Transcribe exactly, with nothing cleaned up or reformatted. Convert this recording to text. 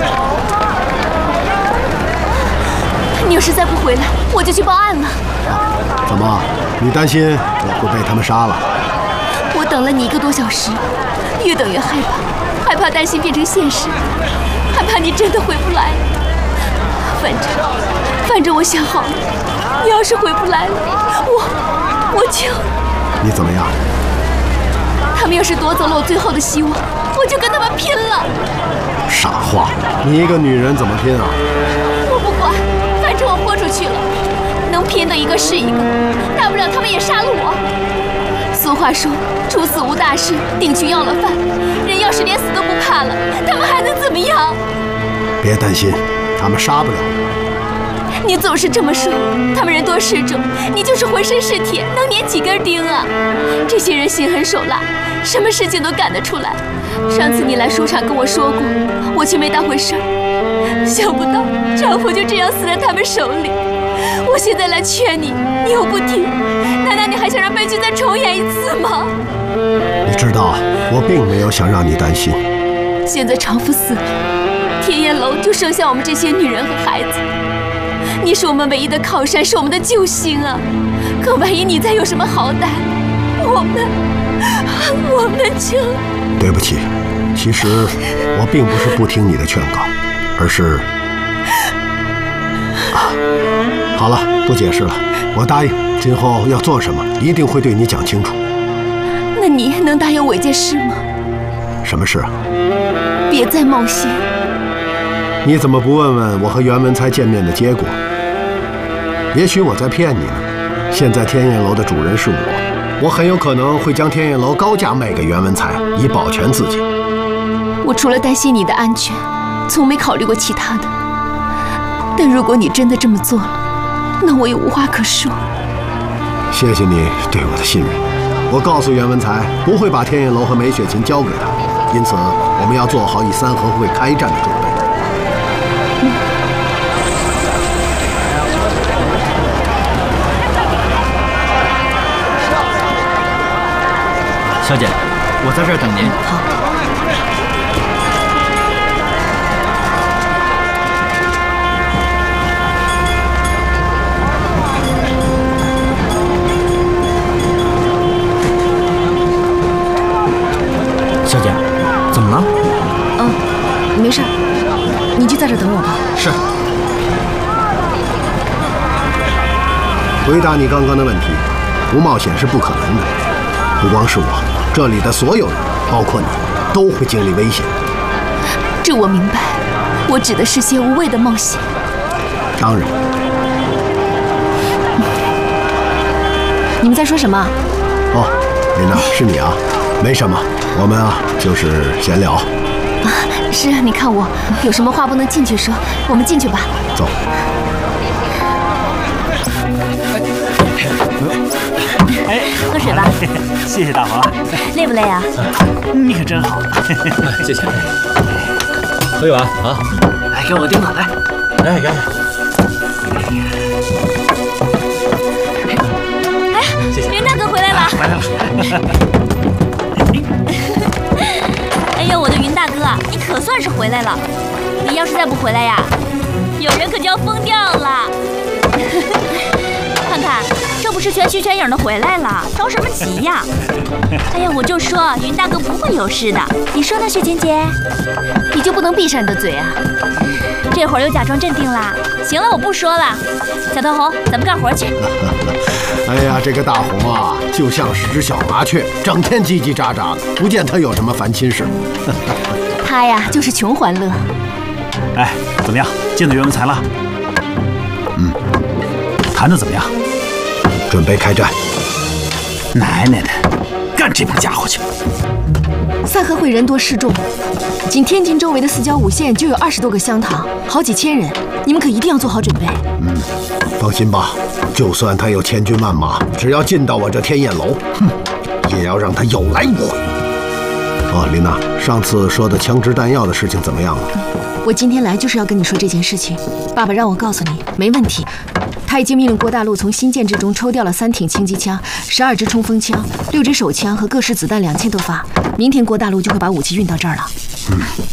你要是再不回来，我就去报案了。 怎么？你担心我会被他们杀了？ 我等了你一个多小时，越等越害怕，害怕担心变成现实，害怕你真的回不来。反正，反正我想好了，你要是回不来了，我，我就…… 你怎么样？ 他们要是夺走了我最后的希望，我就跟他们拼了。 傻话，你一个女人怎么拼啊？ 我不管，反正我豁出去了，能拼的一个是一个，大不了他们也杀了我。俗话说，处死无大事，定去要了饭。人要是连死都不怕了，他们还能怎么样？ 别担心，他们杀不了我。 你总是这么说，他们人多势众，你就是浑身是铁，能粘几根钉啊？这些人心狠手辣，什么事情都干得出来。上次你来书场跟我说过，我却没当回事儿。想不到丈夫就这样死在他们手里。我现在来劝你，你又不听，难道你还想让悲剧再重演一次吗？ 你知道，我并没有想让你担心。 现在丈夫死了，天燕楼就剩下我们这些女人和孩子。你是我们唯一的靠山，是我们的救星啊！可万一你再有什么好歹，我们，我们就…… 对不起，其实我并不是不听你的劝告，而是……啊，好了，不解释了，我答应，今后要做什么，一定会对你讲清楚。 那你能答应我一件事吗？ 什么事啊？ 别再冒险。 你怎么不问问我和袁文才见面的结果？也许我在骗你呢。现在天燕楼的主人是我，我很有可能会将天燕楼高价卖给袁文才，以保全自己。 我除了担心你的安全，从没考虑过其他的。但如果你真的这么做了，那我也无话可说。 谢谢你对我的信任。我告诉袁文才，不会把天燕楼和梅雪琴交给他，因此我们要做好以三合会开战的准备。 小姐，我在这儿等您。 好。 小姐，怎么了？ 嗯，没事，你就在这等我吧。 是。 回答你刚刚的问题，不冒险是不可能的。不光是我，这里的所有人，包括你，都会经历危险。 这我明白，我指的是些无谓的冒险。 当然。 你们在说什么？ 哦，琳娜，是你啊？没什么，我们啊就是闲聊。 啊，是啊，你看我有什么话不能进去说，我们进去吧。 走。 哎， 喝水吧。 谢谢大华。 累不累啊？ 你可真好。 谢谢。喝一碗啊！ 来，给我盯着来。 来，给。 哎，袁大哥回来了。 回来了。 哎呦，我的云大哥，你可算是回来了。你要是再不回来呀，有人可就要疯掉了。看看，这不是全虚全影的回来了，着什么急呀？哎呀，我就说云大哥不会有事的，你说呢，雪琴姐？你就不能闭上你的嘴啊？这会儿又假装镇定啦。行了，我不说了。小头红，咱们干活去。 哎呀，这个大红啊，就像是只小麻雀，整天叽叽喳喳的，不见他有什么烦心事。 他呀，就是穷欢乐。 哎，怎么样？见到袁文才了？ 嗯。 谈的怎么样？ 准备开战。 奶奶的，干这帮家伙去！ 三合会人多势众，仅天津周围的四郊五县就有二十多个乡堂，好几千人，你们可一定要做好准备。 嗯，放心吧，就算他有千军万马，只要进到我这天燕楼，哼，也要让他有来无回。哦，琳娜，上次说的枪支弹药的事情怎么样了？ 我今天来就是要跟你说这件事情，爸爸让我告诉你，没问题。他已经命令郭大陆从新建制中抽调了三挺轻机枪、十二支冲锋枪、六支手枪和各式子弹两千多发。明天郭大陆就会把武器运到这儿了。 嗯，